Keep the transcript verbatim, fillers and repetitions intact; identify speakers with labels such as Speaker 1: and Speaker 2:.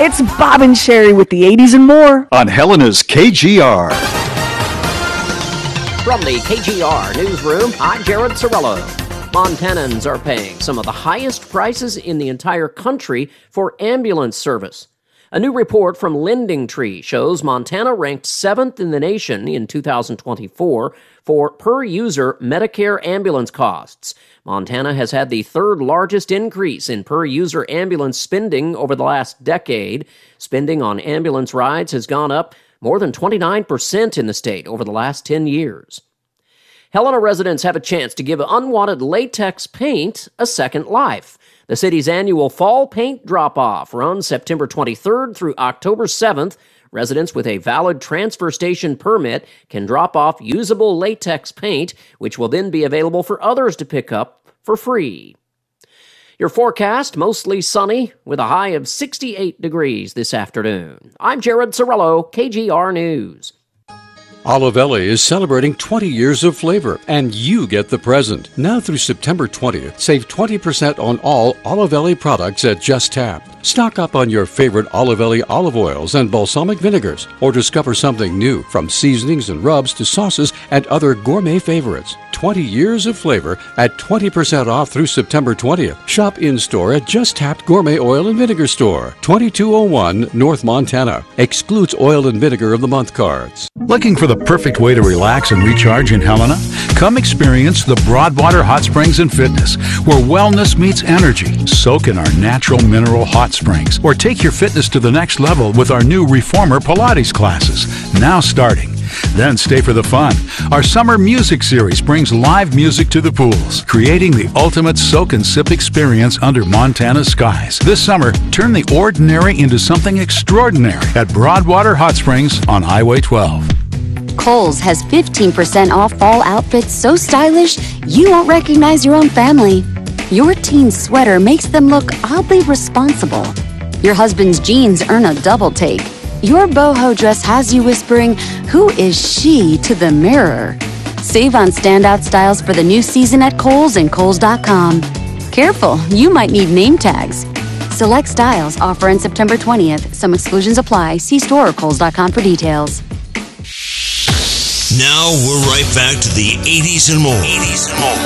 Speaker 1: It's Bob and Sherry with the eighties and more
Speaker 2: on Helena's K G R.
Speaker 3: From the K G R newsroom, I'm Jared Sorello. Montanans are paying some of the highest prices in the entire country for ambulance service. A new report from LendingTree shows Montana ranked seventh in the nation in two thousand twenty-four for per-user Medicare ambulance costs. Montana has had the third largest increase in per-user ambulance spending over the last decade. Spending on ambulance rides has gone up more than twenty-nine percent in the state over the last ten years. Helena residents have a chance to give unwanted latex paint a second life. The city's annual fall paint drop-off runs September twenty-third through October seventh. Residents with a valid transfer station permit can drop off usable latex paint, which will then be available for others to pick up for free. Your forecast, mostly sunny, with a high of sixty-eight degrees this afternoon. I'm Jared Sorello, K G R News.
Speaker 4: Olivelli is celebrating twenty years of flavor, and you get the present. Now through September twentieth, save twenty percent on all Olivelli products at Just Tap. Stock up on your favorite Olivelli olive oils and balsamic vinegars, or discover something new, from seasonings and rubs to sauces and other gourmet favorites. twenty years of flavor at twenty percent off through September twentieth. Shop in-store at Just Tap Gourmet Oil and Vinegar Store, twenty-two oh one North Montana. Excludes Oil and Vinegar of the Month cards.
Speaker 5: Looking for the perfect way to relax and recharge in Helena? Come experience the Broadwater Hot Springs and Fitness, where wellness meets energy. Soak in our natural mineral hot springs, or take your fitness to the next level with our new Reformer Pilates classes, now starting. Then stay for the fun. Our summer music series brings live music to the pools, creating the ultimate soak and sip experience under Montana skies. This summer, turn the ordinary into something extraordinary at Broadwater Hot Springs on Highway twelve.
Speaker 6: Kohl's has fifteen percent off fall outfits so stylish you won't recognize your own family. Your teen's sweater makes them look oddly responsible. Your husband's jeans earn a double take. Your boho dress has you whispering, "Who is she?" to the mirror. Save on standout styles for the new season at Kohl's and Kohl's dot com. Careful, you might need name tags. Select styles offer on September twentieth. Some exclusions apply. See store or Kohl's dot com for details.
Speaker 7: Now we're right back to the eighties and more. eighties and more.